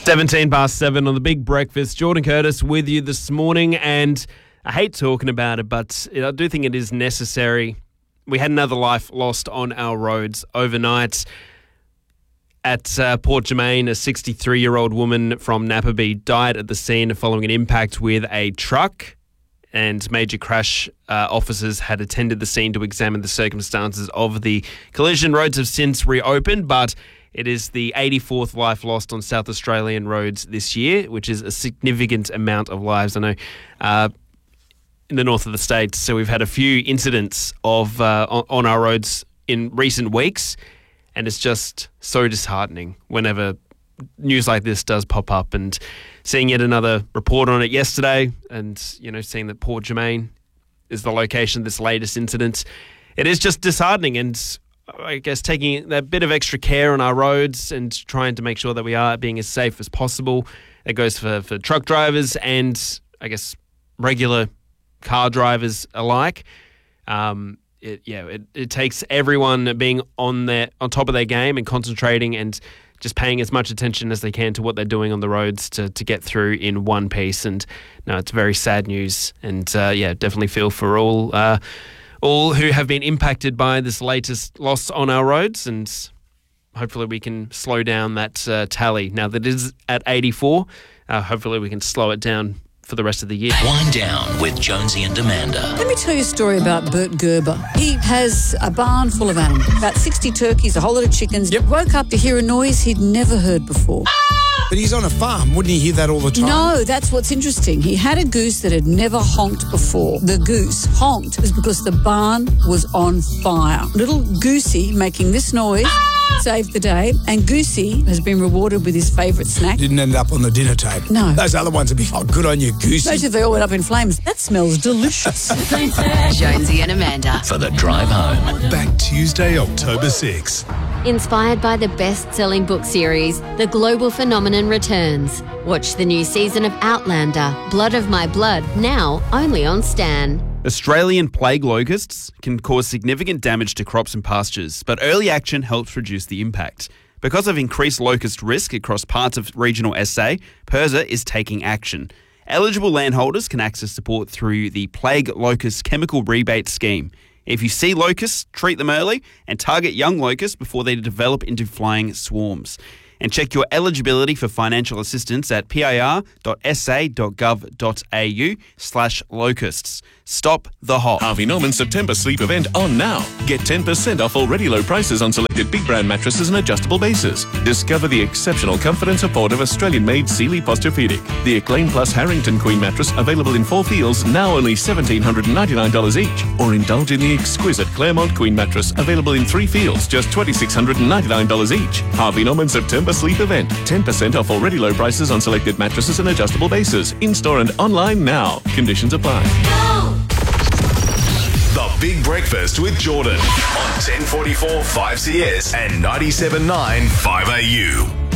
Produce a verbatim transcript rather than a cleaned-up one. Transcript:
seventeen past seven on the Big Breakfast. Jordan Curtis with you this morning, and I hate talking about it, but I do think it is necessary. We had another life lost on our roads overnight at uh, Port Germain. A sixty-three-year-old woman from Napperby died at the scene following an impact with a truck, and major crash uh, officers had attended the scene to examine the circumstances of the collision. Roads have since reopened, but it is the eighty-fourth life lost on South Australian roads this year, which is a significant amount of lives. I know uh, in the north of the states, so we've had a few incidents of uh, on, on our roads in recent weeks, and it's just so disheartening whenever news like this does pop up. And seeing yet another report on it yesterday, and you know, seeing that Port Germain is the location of this latest incident, it is just disheartening. And I guess taking that bit of extra care on our roads and trying to make sure that we are being as safe as possible. It goes for, for truck drivers and I guess regular car drivers alike. Um, it, yeah, it, it takes everyone being on their on top of their game and concentrating and just paying as much attention as they can to what they're doing on the roads to, to get through in one piece. And no, it's very sad news. And uh, yeah, definitely feel for all uh, all who have been impacted by this latest loss on our roads, and hopefully we can slow down that uh, tally. Now that it is at eighty-four, uh, hopefully we can slow it down for the rest of the year. Wind down with Jonesy and Amanda. Let me tell you a story about Bert Gerber. He has a barn full of animals, about sixty turkeys, a whole lot of chickens. Yep. Woke up to hear a noise he'd never heard before. But he's on a farm. Wouldn't he hear that all the time? No, that's what's interesting. He had a goose that had never honked before. The goose honked was because the barn was on fire. Little Goosey making this noise saved the day, and Goosey has been rewarded with his favourite snack. Didn't end up on the dinner table. No. Those other ones would be, oh, good on you, Goosey. Imagine if they all went up in flames. That smells delicious. Jonesy and Amanda. For the drive home. Back Tuesday, October sixth. Inspired by the best-selling book series, The Global Phenomenon returns. Watch the new season of Outlander, Blood of My Blood, now only on Stan. Australian plague locusts can cause significant damage to crops and pastures, but early action helps reduce the impact. Because of increased locust risk across parts of regional S A, PIRSA is taking action. Eligible landholders can access support through the Plague Locust Chemical Rebate Scheme. If you see locusts, treat them early and target young locusts before they develop into flying swarms. And check your eligibility for financial assistance at pir.sa.gov.au slash locusts. Stop the hop. Harvey Norman's September sleep event on now. Get ten percent off already low prices on selected big brand mattresses and adjustable bases. Discover the exceptional comfort and support of Australian-made Sealy Posturepedic. The Acclaim Plus Harrington Queen mattress available in four feels, now only one thousand seven hundred ninety-nine dollars each. Or indulge in the exquisite Claremont Queen mattress available in three feels, just two thousand six hundred ninety-nine dollars each. Harvey Norman September sleep event. ten percent off already low prices on selected mattresses and adjustable bases. In-store and online now. Conditions apply. The Big Breakfast with Jordan on ten forty-four five C S and ninety-seven point nine five A U.